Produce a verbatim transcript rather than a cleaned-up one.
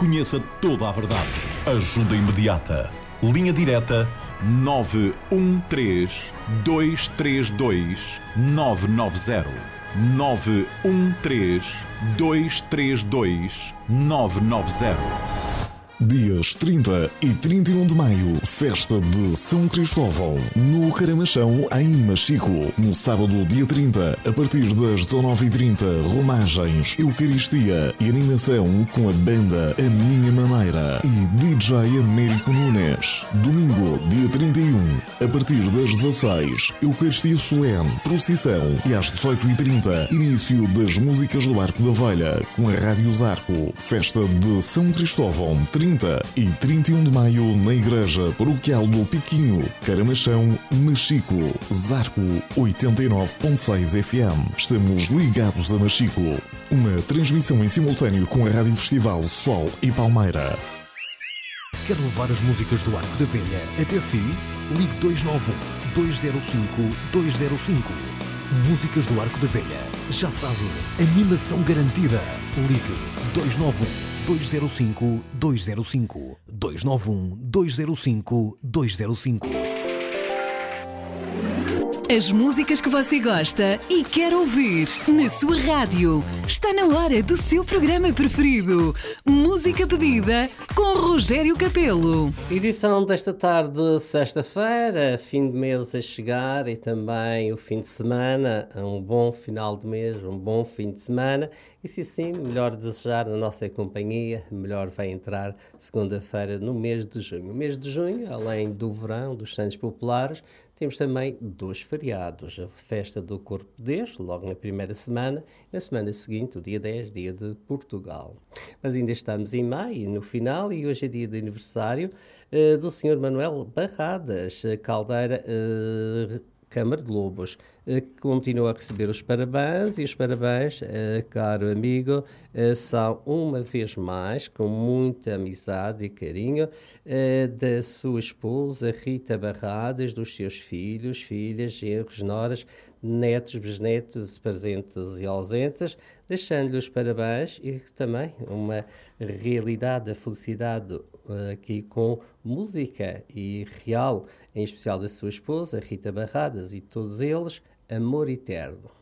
Conheça toda a verdade. Ajuda imediata. Linha direta nove um três, dois três dois, nove nove zero. nove um três, dois três dois, nove nove zero. Dias trinta e trinta e um de maio, festa de São Cristóvão, no Caramachão, em Machico. No sábado, dia trinta, a partir das dezenove e trinta, romagens, Eucaristia e animação com a banda A Minha Maneira e D J Américo Nunes. Domingo, dia trinta e um, a partir das dezasseis, Eucaristia solene, procissão e às dezoito e trinta, início das músicas do Arco da Velha, com a Rádio Zarco. Festa de São Cristóvão, trinta e trinta e um de maio, na Igreja Paroquial do Piquinho, Caramachão, Machico. Zarco oitenta e nove ponto seis F M. Estamos ligados a Machico. Uma transmissão em simultâneo com a Rádio Festival Sol e Palmeira. Quer levar as músicas do Arco da Velha até si? Ligue dois nove um, dois zero cinco, dois zero cinco. Músicas do Arco da Velha. Já sabe, animação garantida. Ligue dois nove um, dois zero cinco, dois zero cinco. dois nove um, dois zero cinco, dois zero cinco. As músicas que você gosta e quer ouvir na sua rádio. Está na hora do seu programa preferido. Música pedida com Rogério Capelo. Edição desta tarde, sexta-feira, fim de mês a chegar e também o fim de semana. Um bom final de mês, um bom fim de semana. E se sim, melhor desejar na nossa companhia, melhor vai entrar segunda-feira no mês de junho. O mês de junho, além do verão, dos Santos Populares, temos também dois feriados, a festa do Corpo de Deus, logo na primeira semana, e na semana seguinte, o dia dez, dia de Portugal. Mas ainda estamos em maio, no final, e hoje é dia de aniversário uh, do senhor Manuel Barradas, Caldeira, uh, Câmara de Lobos, que continua a receber os parabéns, e os parabéns, caro amigo, são uma vez mais, com muita amizade e carinho, da sua esposa Rita Barradas, dos seus filhos, filhas, genros, noras, netos, bisnetos, presentes e ausentes, deixando-lhe os parabéns e também uma realidade da felicidade aqui com música e real, em especial da sua esposa Rita Barradas, e todos eles, amor eterno.